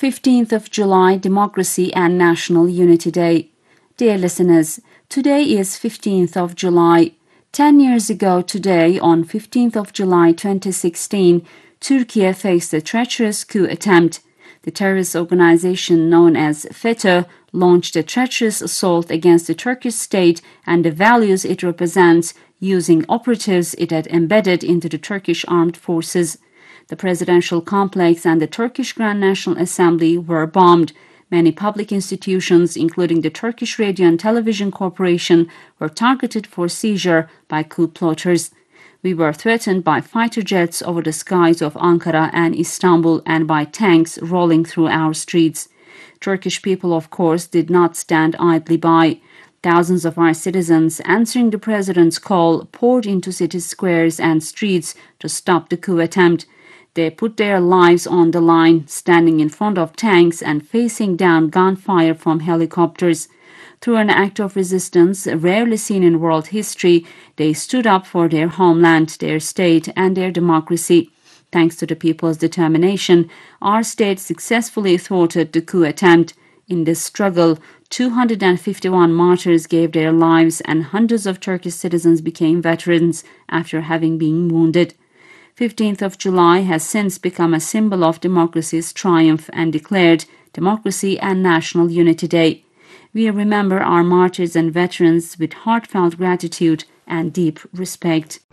15th of July, Democracy and National Unity Day. Dear listeners, today is 15th of July. 10 years ago today, on 15th of July 2016, Turkey faced a treacherous coup attempt. The terrorist organization known as FETÖ launched a treacherous assault against the Turkish state and the values it represents, using operatives it had embedded into the Turkish armed forces. The presidential complex and the Turkish Grand National Assembly were bombed. Many public institutions, including the Turkish Radio and Television Corporation, were targeted for seizure by coup plotters. We were threatened by fighter jets over the skies of Ankara and Istanbul and by tanks rolling through our streets. Turkish people, of course, did not stand idly by. Thousands of our citizens, answering the president's call, poured into city squares and streets to stop the coup attempt. They put their lives on the line, standing in front of tanks and facing down gunfire from helicopters. Through an act of resistance rarely seen in world history, they stood up for their homeland, their state, and their democracy. Thanks to the people's determination, our state successfully thwarted the coup attempt. In this struggle, 251 martyrs gave their lives and hundreds of Turkish citizens became veterans after having been wounded. 15th of July has since become a symbol of democracy's triumph and declared Democracy and National Unity Day. We remember our martyrs and veterans with heartfelt gratitude and deep respect.